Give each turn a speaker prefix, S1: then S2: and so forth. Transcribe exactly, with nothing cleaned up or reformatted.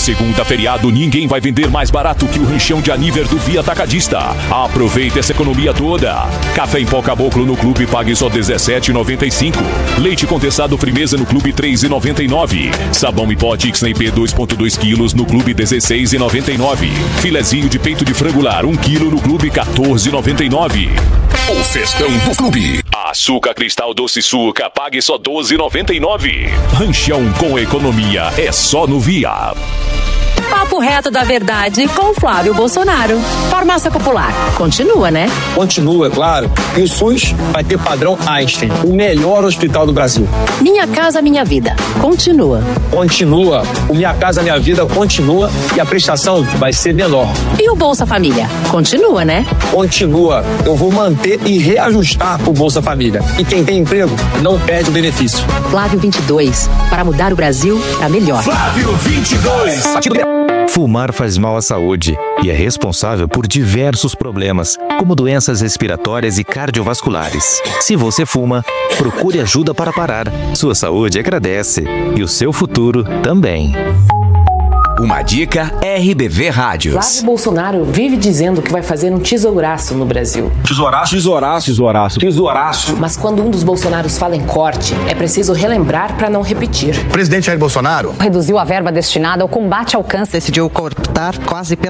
S1: segunda feriado, ninguém vai vender mais barato que o ranchão de Aniver do Via Atacadista. Aproveita essa economia toda. Café em pó Caboclo no clube pague só dezessete reais e noventa e cinco centavos. Leite condensado Frimeza no clube três reais e noventa e nove centavos. Sabão em pó Tixney P dois vírgula dois quilos no clube dezesseis reais e noventa e nove centavos. Filezinho de peito de frango lar um quilo no clube quatorze reais e noventa e nove centavos. O festão do clube. Açúcar Cristal Doce Suca pague só doze reais e noventa e nove centavos. Ranchão com economia é só no Via.
S2: Papo reto da verdade com Flávio Bolsonaro. Farmácia Popular. Continua, né?
S3: Continua, claro. E o SUS vai ter padrão Einstein, o melhor hospital do Brasil.
S2: Minha Casa Minha Vida. Continua.
S3: Continua. O Minha Casa Minha Vida continua e a prestação vai ser menor.
S2: E o Bolsa Família? Continua, né?
S3: Continua. Eu vou manter e reajustar o Bolsa Família. E quem tem emprego não perde o benefício.
S2: Flávio vinte e dois. Para mudar o Brasil para melhor.
S1: Flávio vinte e dois.
S4: Fumar faz mal à saúde e é responsável por diversos problemas, como doenças respiratórias e cardiovasculares. Se você fuma, procure ajuda para parar. Sua saúde agradece e o seu futuro também.
S5: Uma dica R B V Rádios.
S6: Flávio Bolsonaro vive dizendo que vai fazer um tesouraço no Brasil.
S3: Tesouraço, tesouraço, tesouraço, tesouraço.
S6: Mas quando um dos Bolsonaros fala em corte, é preciso relembrar para não repetir.
S7: O presidente Jair Bolsonaro
S8: reduziu a verba destinada ao combate ao câncer.
S9: Decidiu cortar quase pela